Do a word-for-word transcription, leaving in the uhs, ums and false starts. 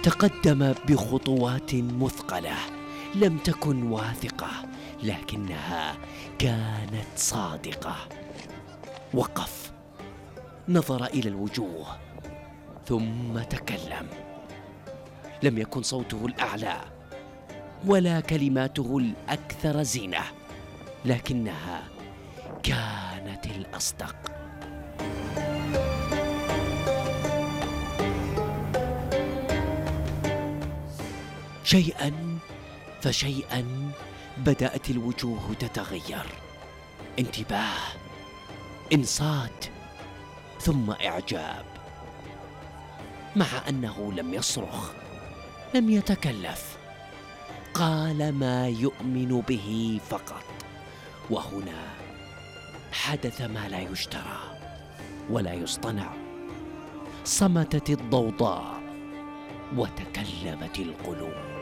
تقدم بخطوات مثقلة، لم تكن واثقة لكنها كانت صادقة. وقف، نظر إلى الوجوه ثم تكلم. لم يكن صوته الأعلى ولا كلماته الأكثر زينة، لكنها كانت الأصدق. شيئا فشيئا بدأت الوجوه تتغير، انتباه، انصات، ثم إعجاب. مع أنه لم يصرخ، لم يتكلف، قال ما يؤمن به فقط. وهنا حدث ما لا يشترى ولا يصطنع. صمتت الضوضاء وتكلمت القلوب.